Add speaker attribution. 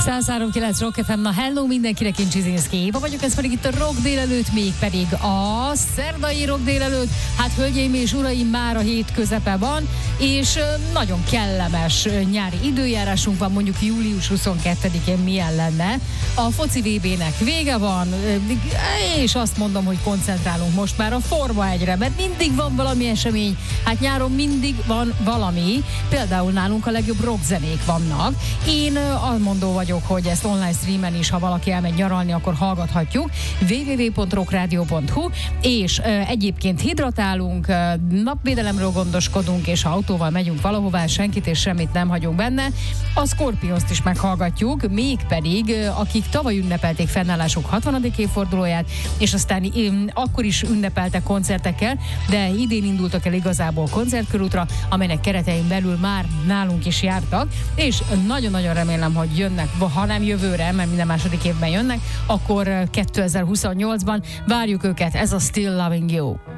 Speaker 1: 103.9 Rock FM, na hello mindenkinek, én Csizinszki Éva vagyok, ez pedig itt a Rock délelőtt, mégpedig a szerdai Rock délelőtt. Hát hölgyeim és uraim, már a hét közepe van, és nagyon kellemes nyári időjárásunk van, mondjuk július 22-én milyen lenne. A foci VB-nek vége van, és azt mondom, hogy koncentrálunk most már a Forma 1-re, mert mindig van valami esemény, hát nyáron mindig van valami, például nálunk a legjobb rockzenék vannak. Én mondó vagyok, hogy ezt online streamen is, ha valaki elmegy nyaralni, akkor hallgathatjuk. www.rockradio.hu, és egyébként hidratálunk, napvédelemről gondoskodunk, és ha autóval megyünk valahová, senkit és semmit nem hagyunk benne. A Scorpions-t is meghallgatjuk, mégpedig akik tavaly ünnepelték fennállásuk 60. évfordulóját, és aztán akkor is ünnepeltek koncertekkel, de idén indultak el igazából koncertkörútra, amelynek keretein belül már nálunk is jártak, és nagyon-nagyon remélem, hogy jönnek, ha nem jövőre, mert minden második évben jönnek, akkor 2028-ban várjuk őket, ez a Still Loving You.